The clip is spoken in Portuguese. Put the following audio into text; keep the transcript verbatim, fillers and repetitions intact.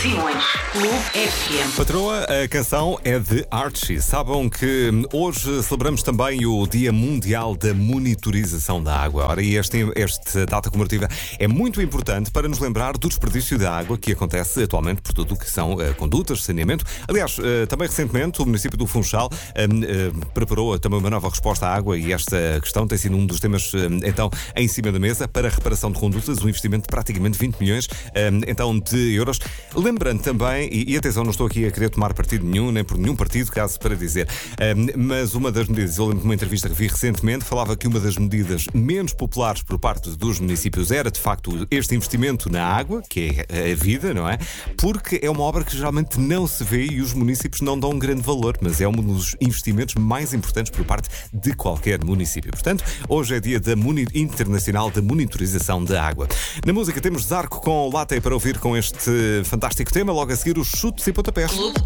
Simões, Clube F M. Patroa, a canção é de Archie. Sabem que hoje celebramos também o Dia Mundial da Monitorização da Água. Ora, e este, esta data comemorativa é muito importante para nos lembrar do desperdício da água que acontece atualmente por tudo o que são uh, condutas, saneamento. Aliás, uh, também recentemente o município do Funchal uh, uh, preparou também uma nova resposta à água e esta questão tem sido um dos temas uh, então em cima da mesa para a reparação de condutas, um investimento de praticamente vinte milhões uh, então de euros. Lembrando também, e, e atenção, não estou aqui a querer tomar partido nenhum, nem por nenhum partido, caso para dizer, uh, mas uma das medidas, eu lembro de uma entrevista que vi recentemente, falava que uma das medidas menos populares por parte dos municípios era de facto este investimento na água, que é a vida, não é? Porque é uma obra que geralmente não se vê e os municípios não dão um grande valor, mas é um dos investimentos mais importantes por parte de qualquer município. Portanto, hoje é dia da Muni- Internacional da Monitorização da Água. Na música temos Zarco com Latte para ouvir com este fantástico tema, logo a seguir os chutes e pontapés.